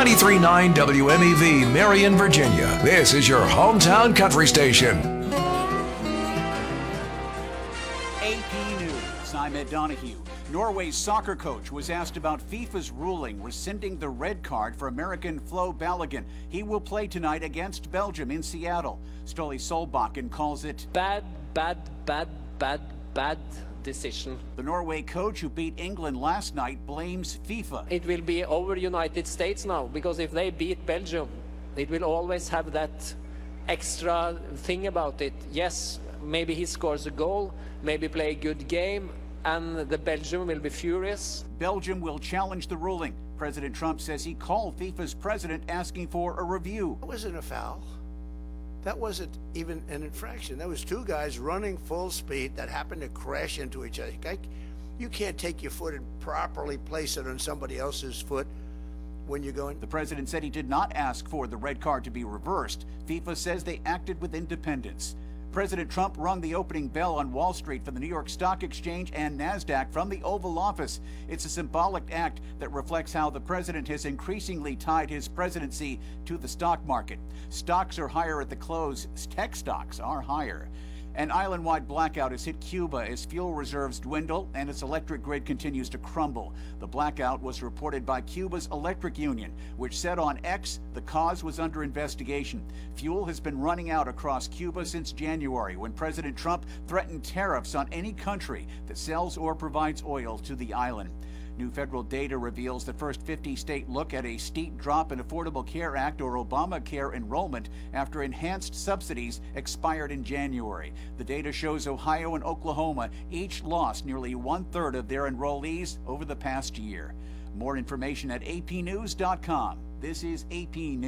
93.9 WMEV, Marion, Virginia. This is your hometown country station. AP News, I'm Ed Donahue. Norway's soccer coach was asked about FIFA's ruling rescinding the red card for American Flo Balogun. He will play tonight against Belgium in Seattle. Ståle Solbakken calls it bad decision. The Norway coach who beat England last night blames FIFA. It will be over United States now, because if they beat Belgium, it will always have that extra thing about it. Yes, maybe he scores a goal, maybe play a good game, and the Belgium will be furious. Belgium will challenge the ruling. President Trump says he called FIFA's president asking for a review. That wasn't a foul. That wasn't even an infraction. That was two guys running full speed that happened to crash into each other. You can't take your foot and properly place it on somebody else's foot when you're going. The president said he did not ask for the red card to be reversed. FIFA says they acted with independence. President Trump rung the opening bell on Wall Street for the New York Stock Exchange and NASDAQ from the Oval Office. It's a symbolic act that reflects how the president has increasingly tied his presidency to the stock market. Stocks are higher at the close. Tech stocks are higher. An island-wide blackout has hit Cuba as fuel reserves dwindle and its electric grid continues to crumble. The blackout was reported by Cuba's electric union, which said on X the cause was under investigation. Fuel has been running out across Cuba since January, when President Trump threatened tariffs on any country that sells or provides oil to the island. New federal data reveals the first 50-state look at a steep drop in Affordable Care Act or Obamacare enrollment after enhanced subsidies expired in January. The data shows Ohio and Oklahoma each lost nearly 1/3 of their enrollees over the past year. More information at apnews.com. This is AP News.